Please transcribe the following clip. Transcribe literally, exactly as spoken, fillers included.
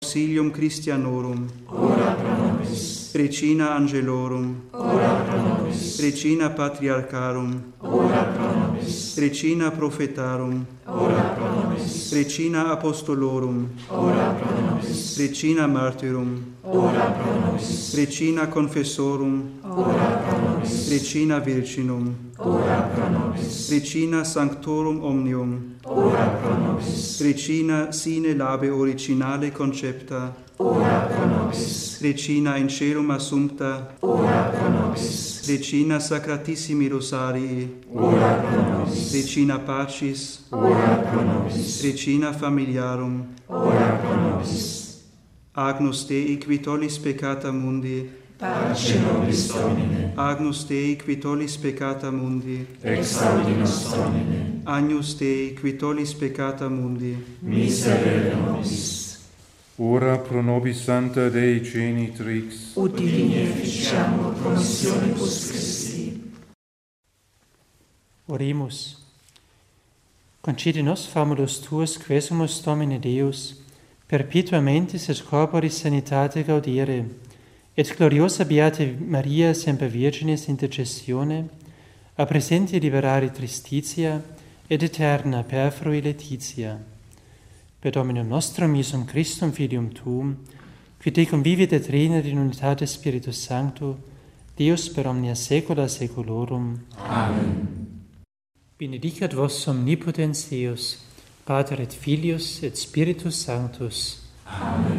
auxilium Christianorum, ora pro nobis. Regina Angelorum, ora pro nobis. Regina Patriarcharum, ora pro nobis. Regina Prophetarum, ora pro nobis. Regina Apostolorum, ora pro nobis. Regina Martyrum, ora pro nobis. Regina Confessorum, ora pro nobis. Regina Virginum, ora pro nobis. Regina Sanctorum Omnium, ora pro nobis. Regina sine labe originale concepta, ora pro nobis. Regina in caelum assumpta, ora pro nobis. Regina Sacratissimi Rosarii, ora pro nobis. Regina Pacis, ora pro nobis. Regina Familiarum, ora pro nobis. Agnus Dei qui tollis peccata mundi, Pace nobis Domine. Agnus Dei qui tollis peccata mundi, Exaudi nos Domine. Agnus Dei qui tollis peccata mundi, Miserere nobis. Ora pro nobis Sancta Dei Genitrix, Ut digni efficiamur promissionibus Christi. Oremus. Concedi nos famulus tuus, quesumus Domine Deus, perpetuamentis et corporis sanitate gaudere, et gloriosa Beata Maria semper Virginis intercessione, a presenti liberare tristitia, et eterna perfrui letitia. Per Dominum nostrum Iesum Christum Filium Tuum, qui te convivit et regnat in unitate Spiritus Sancto, Deus per omnia saecula saeculorum. Amen. Benedicat vos omnipotens Deus, Pater et Filius et Spiritus Sanctus. Amen.